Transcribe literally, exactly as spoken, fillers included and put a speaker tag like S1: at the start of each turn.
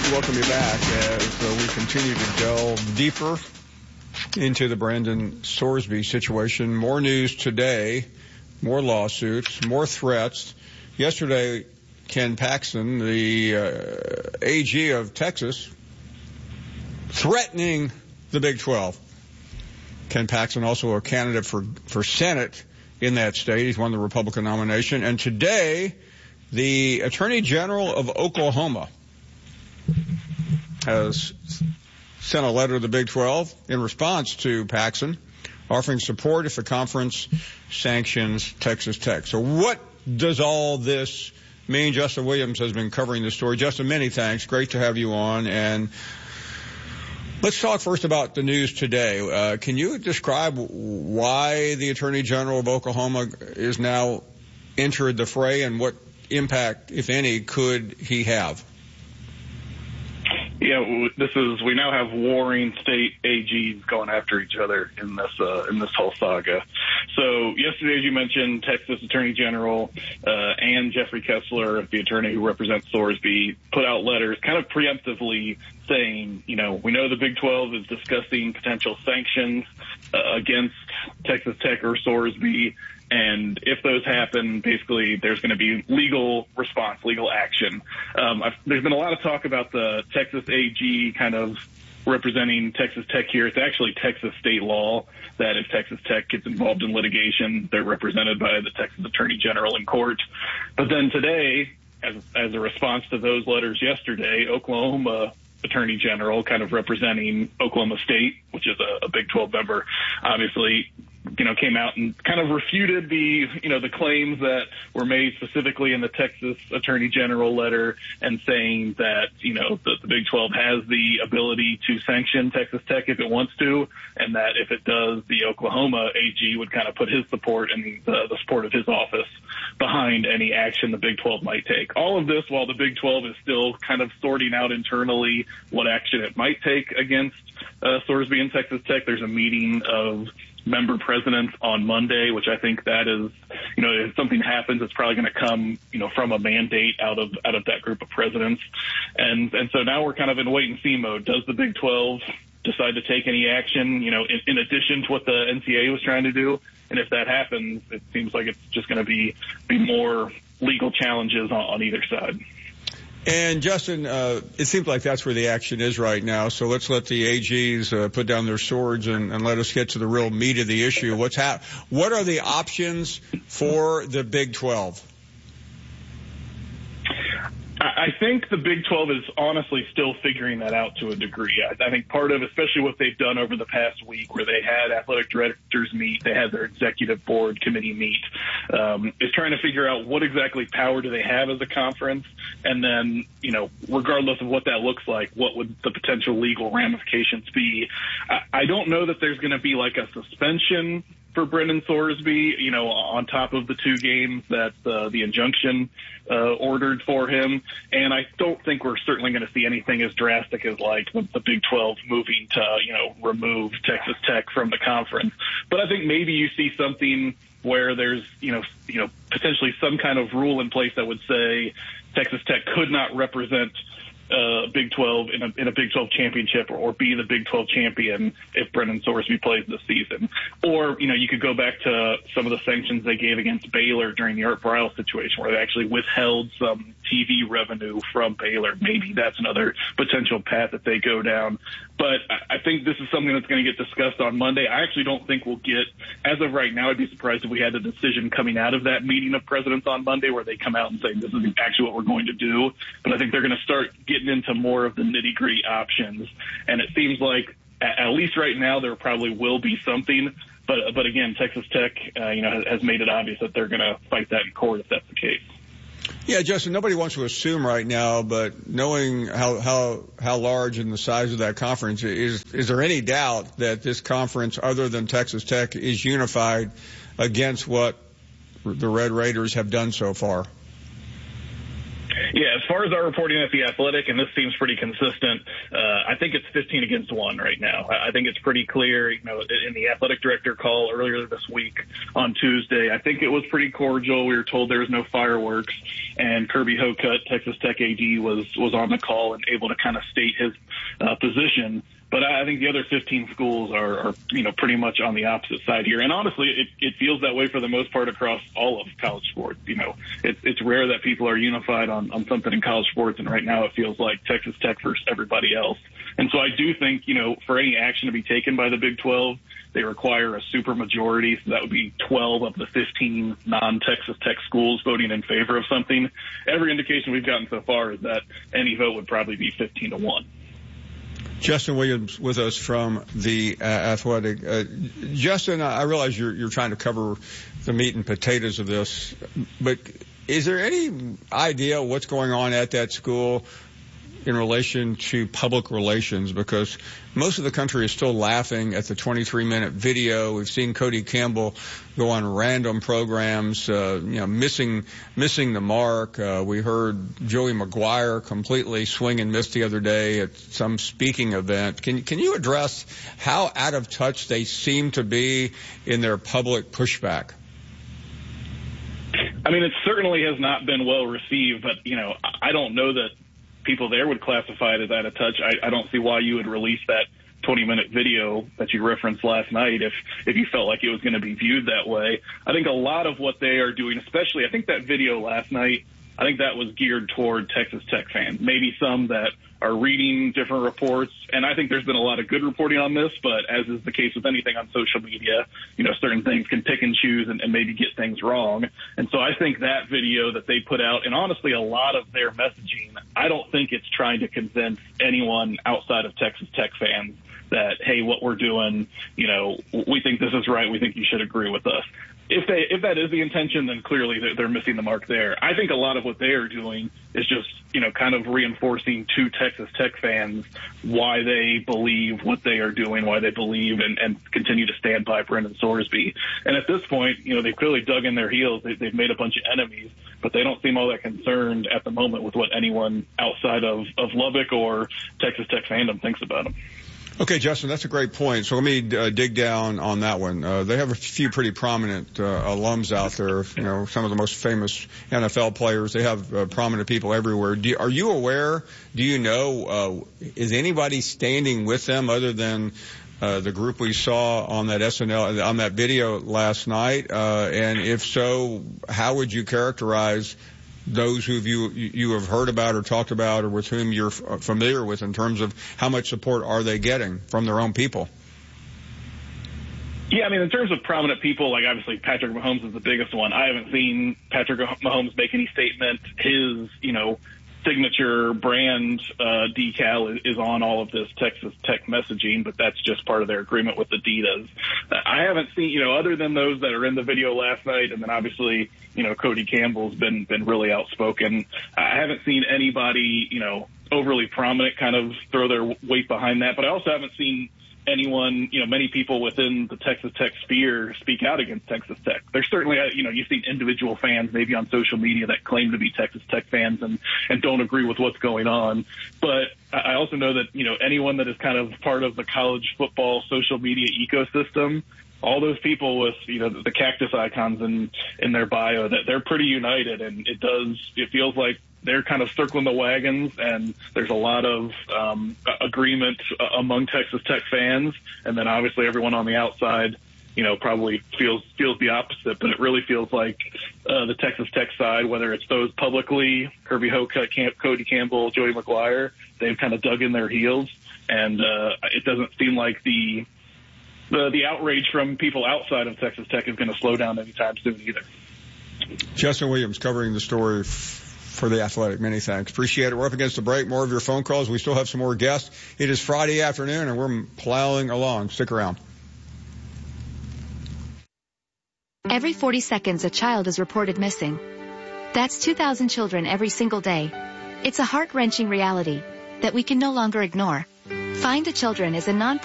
S1: to welcome you back as uh, we continue to delve deeper into the Brendan Sorsby situation. More news today, more lawsuits, more threats. Yesterday, Ken Paxton, the uh, A G of Texas, threatening the Big twelve. Ken Paxton, also a candidate for, for Senate in that state. He's won the Republican nomination. And today, the Attorney General of Oklahoma has sent a letter to the Big twelve in response to Paxton, offering support if the conference sanctions Texas Tech. So what does all this mean? Justin Williams has been covering this story. Justin, many thanks. Great to have you on. And let's talk first about the news today. Uh, can you describe why the Attorney General of Oklahoma is now entered the fray and what impact, if any, could he have?
S2: Yeah, this is, we now have warring state A Gs going after each other in this, uh, in this whole saga. So yesterday, as you mentioned, Texas Attorney General, uh, and Jeffrey Kessler, the attorney who represents Sorsby, put out letters kind of preemptively saying, you know, we know the Big twelve is discussing potential sanctions uh, against Texas Tech or Sorsby. And if those happen, basically there's going to be legal response, legal action. Um, I've, there's been a lot of talk about the Texas A G kind of representing Texas Tech here. It's actually Texas state law that if Texas Tech gets involved in litigation, they're represented by the Texas Attorney General in court. But then today, as, as a response to those letters yesterday, Oklahoma Attorney General, kind of representing Oklahoma State, which is a, a Big twelve member, obviously, you know, came out and kind of refuted the, you know, the claims that were made specifically in the Texas Attorney General letter and saying that, you know, the, the Big twelve has the ability to sanction Texas Tech if it wants to, and that if it does, the Oklahoma A G would kind of put his support and the, the support of his office behind any action the Big twelve might take. All of this while the Big twelve is still kind of sorting out internally what action it might take against uh, Sorsby and Texas Tech. There's a meeting of member presidents on Monday, which I think that is, you know, if something happens, it's probably going to come, you know, from a mandate out of out of that group of presidents. And and so now we're kind of in wait and see mode. Does the Big twelve decide to take any action, you know, in, in addition to what the N C A A was trying to do? And if that happens, it seems like it's just going to be be more legal challenges on, on either side.
S1: And, Justin, uh, it seems like that's where the action is right now. So let's let the A Gs uh, put down their swords and, and let us get to the real meat of the issue. What's hap- What are the options for the Big twelve?
S2: I think the Big twelve is honestly still figuring that out to a degree. I, I think part of, especially what they've done over the past week, where they had athletic directors meet, they had their executive board committee meet, um, is trying to figure out what exactly power do they have as a conference, and then, you know, regardless of what that looks like, what would the potential legal ramifications be? I, I don't know that there's going to be like a suspension for Brendan Sorsby, you know, on top of the two games that uh, the injunction uh, ordered for him. And I don't think we're certainly going to see anything as drastic as like the, the Big twelve moving to, you know, remove Texas Tech from the conference. But I think maybe you see something where there's, you know, you know, potentially some kind of rule in place that would say Texas Tech could not represent uh, Big twelve in a, in a Big twelve championship or, or be the Big twelve champion if Brendan Sorsby plays this season. Or, you know, you could go back to some of the sanctions they gave against Baylor during the Art Briles situation where they actually withheld some T V revenue from Baylor. Maybe that's another potential path that they go down. But I think this is something that's going to get discussed on Monday. I actually don't think we'll get, as of right now, I'd be surprised if we had a decision coming out of that meeting of presidents on Monday where they come out and say this is actually what we're going to do. But I think they're going to start getting into more of the nitty-gritty options. And it seems like, at least right now, there probably will be something. But, but again, Texas Tech, uh, you know, has made it obvious that they're going to fight that in court if that's the case.
S1: Yeah, Justin, nobody wants to assume right now, but knowing how, how, how large and the size of that conference, is, is there any doubt that this conference, other than Texas Tech, is unified against what the Red Raiders have done so far?
S2: Yeah, as far as our reporting at The Athletic, and this seems pretty consistent, uh, I think it's fifteen against one right now. I think it's pretty clear, you know, in the athletic director call earlier this week on Tuesday, I think it was pretty cordial. We were told there was no fireworks, and Kirby Hocutt, Texas Tech A D, was, was on the call and able to kind of state his uh, position. But I think the other fifteen schools are, are, you know, pretty much on the opposite side here. And honestly, it, it feels that way for the most part across all of college sports. You know, it, it's rare that people are unified on, on something in college sports. And right now it feels like Texas Tech versus everybody else. And so I do think, you know, for any action to be taken by the Big twelve, they require a super majority. So that would be twelve of the fifteen non-Texas Tech schools voting in favor of something. Every indication we've gotten so far is that any vote would probably be fifteen to one.
S1: Justin Williams with us from The uh, Athletic. Uh, Justin, I realize you're, you're trying to cover the meat and potatoes of this, but is there any idea what's going on at that school in relation to public relations? Because most of the country is still laughing at the twenty-three minute video. We've seen Cody Campbell go on random programs, uh, you know, missing missing the mark. Uh, we heard Joey McGuire completely swing and miss the other day at some speaking event. Can can you address how out of touch they seem to be in their public pushback?
S2: I mean, it certainly has not been well received, but, you know, I don't know that people there would classify it as out of touch. I, I don't see why you would release that twenty minute video that you referenced last night if, if you felt like it was going to be viewed that way. I think a lot of what they are doing, especially, I think that video last night, I think that was geared toward Texas Tech fans, maybe some that are reading different reports. And I think there's been a lot of good reporting on this, but as is the case with anything on social media, you know, certain things can pick and choose and, and maybe get things wrong. And so I think that video that they put out, and honestly, a lot of their messaging, I don't think it's trying to convince anyone outside of Texas Tech fans that, hey, what we're doing, you know, we think this is right. We think you should agree with us. If they, if that is the intention, then clearly they're missing the mark there. I think a lot of what they are doing is just, you know, kind of reinforcing to Texas Tech fans why they believe what they are doing, why they believe and, and continue to stand by Brendan Sorsby. And at this point, you know, they've clearly dug in their heels. They, they've made a bunch of enemies, but they don't seem all that concerned at the moment with what anyone outside of, of Lubbock or Texas Tech fandom thinks about them.
S1: Okay, Justin, that's a great point. So let me uh, dig down on that one. Uh, they have a few pretty prominent uh, alums out there, you know, some of the most famous N F L players. They have uh, prominent people everywhere. Do you, are you aware, do you know, uh, is anybody standing with them other than uh, the group we saw on that S N L, on that video last night? Uh, and if so, how would you characterize those who you you have heard about or talked about or with whom you're familiar with in terms of how much support are they getting from their own people?
S2: Yeah, I mean, in terms of prominent people, like obviously Patrick Mahomes is the biggest one. I haven't seen Patrick Mahomes make any statement. His, you know, signature brand uh, decal is, is on all of this Texas Tech messaging, but that's just part of their agreement with Adidas. I haven't seen, you know, other than those that are in the video last night, and then obviously, you know, Cody Campbell's been been really outspoken. I haven't seen anybody, you know, overly prominent kind of throw their weight behind that, but I also haven't seen anyone, you know, many people within the Texas Tech sphere speak out against Texas Tech. There's certainly, you know, you've seen individual fans maybe on social media that claim to be Texas Tech fans and, and don't agree with what's going on. But I also know that, you know, anyone that is kind of part of the college football social media ecosystem, all those people with, you know, the cactus icons in, in their bio, that they're pretty united. And it does, it feels like they're kind of circling the wagons, and there's a lot of um, agreement among Texas Tech fans. And then obviously everyone on the outside, you know, probably feels feels the opposite. But it really feels like uh, the Texas Tech side, whether it's those publicly, Kirby Hocutt, Camp, Cody Campbell, Joey McGuire, they've kind of dug in their heels. And uh, it doesn't seem like the, the the outrage from people outside of Texas Tech is going to slow down anytime soon either.
S1: Justin Williams covering the story for The Athletic. Many thanks. Appreciate it. We're up against the break. More of your phone calls. We still have some more guests. It is Friday afternoon, and we're plowing along. Stick around.
S3: Every forty seconds, a child is reported missing. That's two thousand children every single day. It's a heart-wrenching reality that we can no longer ignore. Find a Children is a non